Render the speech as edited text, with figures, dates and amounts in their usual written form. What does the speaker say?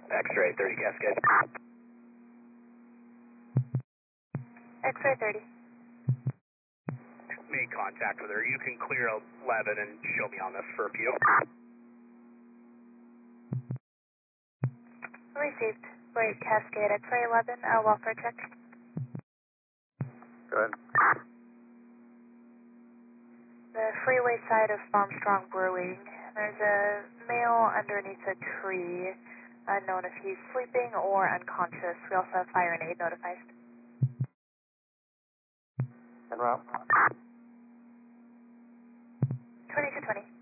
X-ray 30 Cascade. X-ray 30. Made contact with her. You can clear 11 and show me on this for a few. Received. Wait, Cascade X-ray 11, welfare check. Go ahead. The freeway side of Armstrong Brewing. There's a male underneath a tree, unknown if he's sleeping or unconscious. We also have fire and aid notified. En route. 2220.